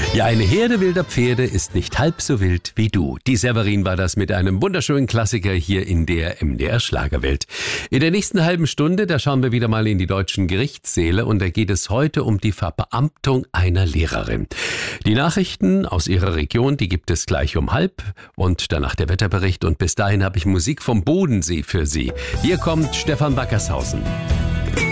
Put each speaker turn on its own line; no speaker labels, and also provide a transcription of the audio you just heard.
Ja, eine Herde wilder Pferde ist nicht halb so wild wie du. Die Severin war das mit einem wunderschönen Klassiker hier in der MDR Schlagerwelt. In der nächsten halben Stunde, da schauen wir wieder mal in die deutschen Gerichtssäle und da geht es heute um die Verbeamtung einer Lehrerin. Die Nachrichten aus ihrer Region, die gibt es gleich um 12:30 und danach der Wetterbericht und bis dahin habe ich Musik vom Bodensee für Sie. Hier kommt Stefan Wackershausen.